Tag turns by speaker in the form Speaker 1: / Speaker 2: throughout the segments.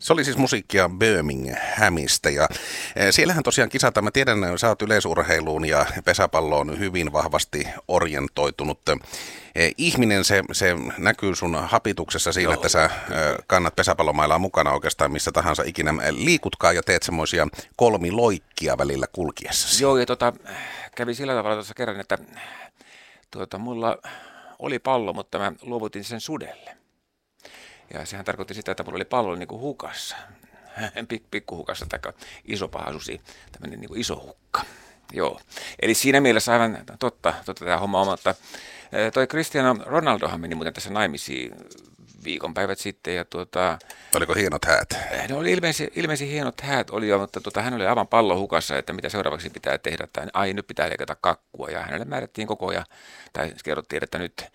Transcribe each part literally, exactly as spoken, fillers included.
Speaker 1: Se oli siis musiikkia Birminghamista ja siellähän tosiaan kisataan, mä tiedän, sä oot yleisurheiluun ja pesäpalloon hyvin vahvasti orientoitunut ihminen, se, se näkyy sun hapituksessa siinä, Joo. että sä kannat pesäpallomailaa mukana oikeastaan missä tahansa ikinä liikutkaan ja teet semmoisia kolmiloikkia välillä kulkiessasi.
Speaker 2: Joo, ja tota, kävi sillä tavalla tuossa kerran, että tuota, mulla oli pallo, mutta mä luovutin sen sudelle. Ja sehän tarkoitti sitä, että mulla oli pallo niin kuin hukassa, Pik, pikkuhukassa tai iso pahasusi, tämmöinen niin kuin iso hukka. Joo. Eli siinä mielessä aivan totta, totta tämä homma on, mutta toi Cristiano Ronaldohan meni muuten tässä naimisiin viikonpäivät sitten. Ja tuota,
Speaker 1: oliko hienot häät?
Speaker 2: Ne oli ilmeisesti, ilmeisesti hienot häät, oli jo, mutta tuota, hän oli aivan pallo hukassa, että mitä seuraavaksi pitää tehdä. Tai, ai nyt pitää leikata kakkua ja hänelle määrättiin koko ajan, tai kerrottiin, että nyt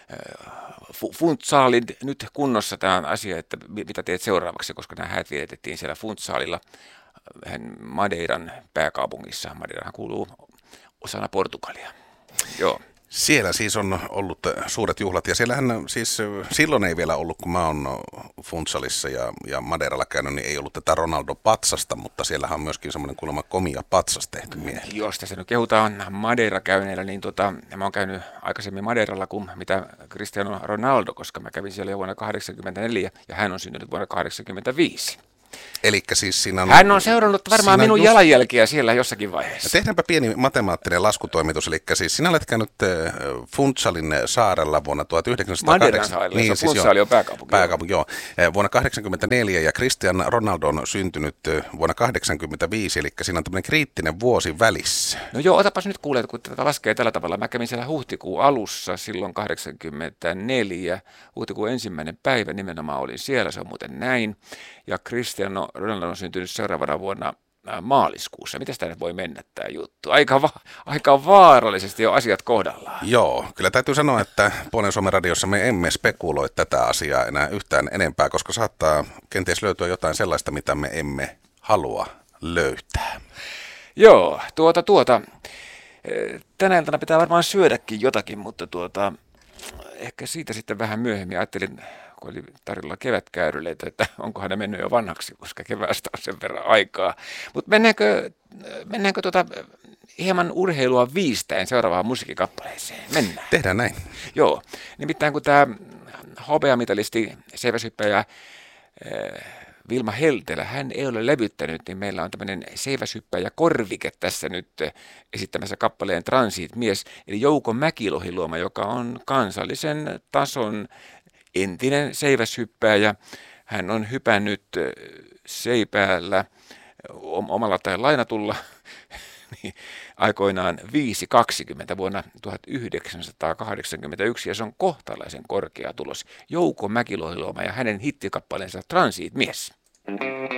Speaker 2: funtsaalin nyt kunnossa tämä asia, että mitä teet seuraavaksi, koska nämä häät vietettiin siellä funtsaalilla Madeiran pääkaupungissa. Madeirahan kuuluu osana Portugalia. Joo.
Speaker 1: Siellä siis on ollut suuret juhlat ja siellähän siis silloin ei vielä ollut, kun mä oon Funtsalissa ja, ja Madeiralla käynyt, niin ei ollut tätä Ronaldo-patsasta, mutta siellähän on myöskin semmoinen kuulemma komia patsas tehty mieleen.
Speaker 2: Jos tässä nyt kehutaan Madeira käyneillä, niin tota, mä oon käynyt aikaisemmin Madeiralla kuin mitä Cristiano Ronaldo, koska mä kävin siellä jo vuonna kahdeksankymmentäneljä ja hän on syntynyt vuonna kahdeksankymmentäviisi.
Speaker 1: Elikkä siis siinä on,
Speaker 2: hän on seurannut varmaan minun just jalanjälkiä siellä jossakin vaiheessa.
Speaker 1: Tehdäänpä pieni matemaattinen laskutoimitus, eli siis sinä olet käynyt Funtsalin saarella vuonna tuhatyhdeksänsataakahdeksankymmentä.
Speaker 2: Madeiran saarella, niin, siis Funtsali on pääkaupunki.
Speaker 1: Pääkaupunki, joo. Vuonna kahdeksankymmentäneljä ja Cristiano Ronaldo on syntynyt vuonna kahdeksankymmentäviisi, eli siinä on tämmöinen kriittinen vuosi välissä.
Speaker 2: No joo, otapas nyt kuulee, kun tätä laskee tällä tavalla. Mä kävin siellä huhtikuun alussa silloin kahdeksankymmentäneljä, huhtikuun ensimmäinen päivä nimenomaan olin siellä, se on muuten näin. Ja Cristiano Ronaldo on syntynyt seuraavana vuonna maaliskuussa. Miten tämä voi mennä tämä juttu? Aika, va- aika vaarallisesti jo asiat kohdallaan.
Speaker 1: Joo, kyllä täytyy sanoa, että Puolen Suomen radiossa me emme spekuloi tätä asiaa enää yhtään enempää, koska saattaa kenties löytyä jotain sellaista, mitä me emme halua löytää.
Speaker 2: Joo, tuota tuota. Tänä iltana pitää varmaan syödäkin jotakin, mutta tuota, ehkä siitä sitten vähän myöhemmin ajattelin, kun oli tarjolla kevätkäyryleitä, että onkohan ne mennyt jo vanhaksi, koska keväästä on sen verran aikaa. Mutta mennäänkö, mennäänkö tuota hieman urheilua viistäen seuraavaan musiikkikappaleeseen? Mennään.
Speaker 1: Tehdään näin.
Speaker 2: Joo, nimittäin kun tämä hopeamitalisti, seiväshyppäjä Vilma Heltelä, hän ei ole levyttänyt, niin meillä on tämmöinen seiväshyppäjä korvike tässä nyt esittämässä kappaleen Transit-mies, eli Jouko Mäkilohiluoma, joka on kansallisen tason entinen seiväshyppääjä. Hän on hypännyt seipäällä omalla tai lainatulla niin aikoinaan viisi kaksikymmentä vuonna tuhatyhdeksänsataakahdeksankymmentäyksi ja se on kohtalaisen korkea tulos. Jouko Mäkilohiluoma ja hänen hittikappaleensa Transit-mies.